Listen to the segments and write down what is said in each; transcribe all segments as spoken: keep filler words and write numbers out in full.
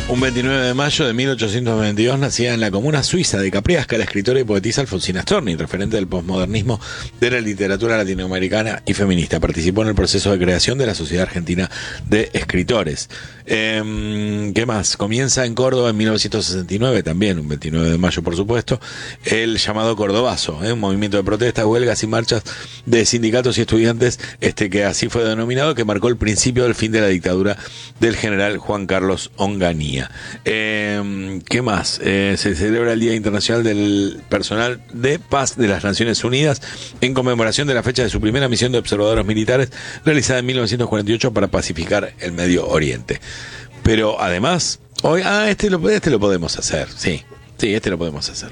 Un veintinueve de mayo de mil ochocientos veintidós nacía en la comuna suiza de Capriasca la escritora y poetisa Alfonsina Storni, referente del posmodernismo de la literatura latinoamericana y feminista. Participó en el proceso de creación de la Sociedad Argentina de Escritores. Eh, ¿Qué más? Comienza en Córdoba en mil novecientos sesenta y nueve, también un veintinueve de mayo por supuesto, el llamado Cordobazo, ¿eh? un movimiento de protestas, huelgas y marchas de sindicatos y estudiantes, este que así fue denominado, que marcó el principio del fin de la dictadura del general Juan Carlos Onganía. Eh, ¿Qué más? Eh, se celebra el Día Internacional del Personal de Paz de las Naciones Unidas en conmemoración de la fecha de su primera misión de observadores militares realizada en mil novecientos cuarenta y ocho para pacificar el Medio Oriente. Pero además, hoy, ah, este lo, este lo podemos hacer, sí, sí, este lo podemos hacer.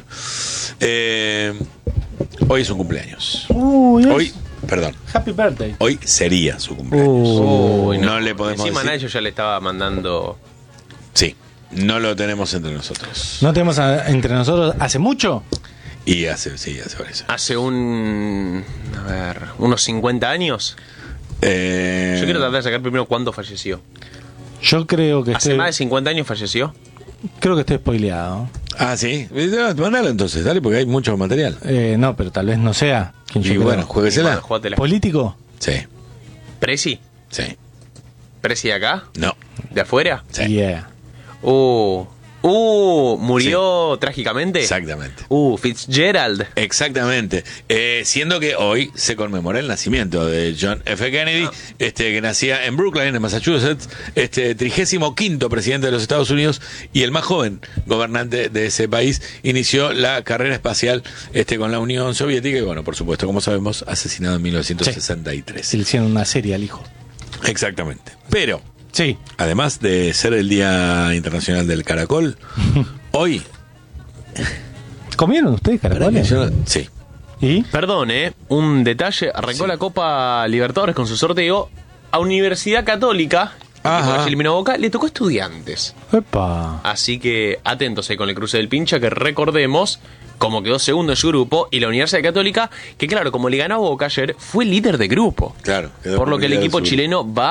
Eh, hoy es un cumpleaños. Uy, hoy, perdón. Happy birthday. Hoy sería su cumpleaños. Uy, no, no, no le podemos encima decir. Nacho ya le estaba mandando. Sí, no lo tenemos entre nosotros. ¿No tenemos a- entre nosotros hace mucho? Y hace, sí, hace varios años. Hace un. A ver, unos cincuenta años. Eh, Yo quiero tratar de sacar primero cuándo falleció. Yo creo que Hace estoy, más de cincuenta años falleció. creo que estoy spoileado. Ah, sí. Mandalo entonces, dale, porque hay mucho material. Eh, no, pero tal vez no sea. ¿Quién yo Y creo? bueno, jueguesela. Bueno, jugátela. ¿Político? Sí, ¿Presi? sí. ¿Presi de acá? No, ¿De afuera? sí. Yeah. Uh. Uh, murió trágicamente. Exactamente. Uh, Fitzgerald. Exactamente. Eh, siendo que hoy se conmemora el nacimiento de John F. Kennedy, Ah. este que nacía en Brooklyn, en Massachusetts, este trigésimo quinto presidente de los Estados Unidos y el más joven gobernante de ese país, inició la carrera espacial este con la Unión Soviética y bueno, por supuesto, como sabemos, asesinado en mil novecientos sesenta y tres. Se le hicieron una serie al hijo. Exactamente. Pero Sí. además de ser el Día Internacional del Caracol, hoy... ¿Comieron ustedes caracoles? Yo no- sí. ¿Y? Perdón, eh. Un detalle. Arrancó Sí. la Copa Libertadores con su sorteo. A Universidad Católica, el Ajá. equipo que eliminó a Boca, le tocó Estudiantes. Epa. Así que atentos ahí con el cruce del pincha, que recordemos cómo quedó segundo en su grupo. Y la Universidad Católica, que claro, como le ganó a Boca ayer, fue líder de grupo. Claro. quedó Por lo que el líder equipo del sur. chileno va